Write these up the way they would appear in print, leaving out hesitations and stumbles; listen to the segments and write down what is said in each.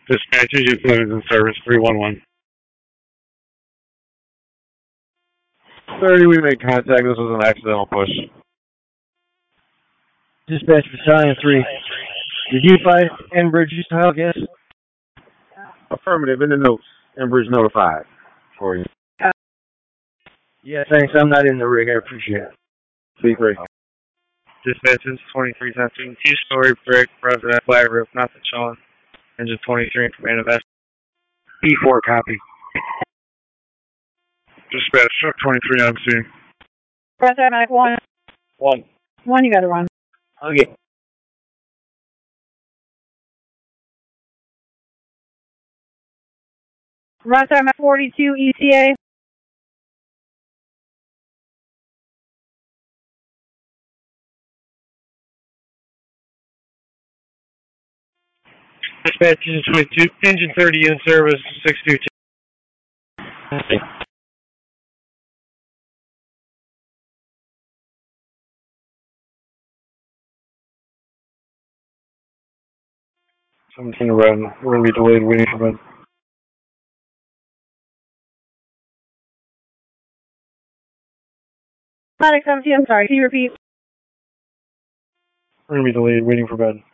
Dispatch, your fluid in service, 311. 30, we made contact. This was an accidental push. Dispatch Battalion 3. Did you find Enbridge style gas? Affirmative, in the notes. Enbridge notified for you. Yeah, thanks. I'm not in the rig. I appreciate it. C3. Dispatch is 2317. Two-story brick, resident flat roof, not the Sean. Engine 23 in command of S. E4, copy. Dispatch, truck 23 on scene. Press automatic 1. 1. 1, you gotta run. Okay. Press automatic 42 ETA. Dispatch is 22. Engine 30 in service, 622. Something around. We're going to be delayed waiting for bed. Automatic 17, I'm sorry. Can you repeat? We're going to be delayed waiting for bed.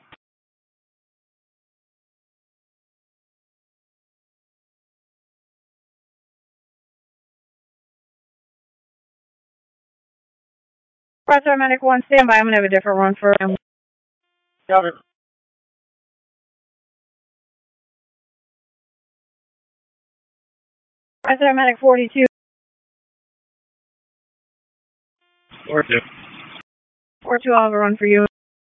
Press automatic 1, stand by. I'm gonna have a different run for him. Got it. Press automatic 42. Or 2. Or 2, I'll have a run for you.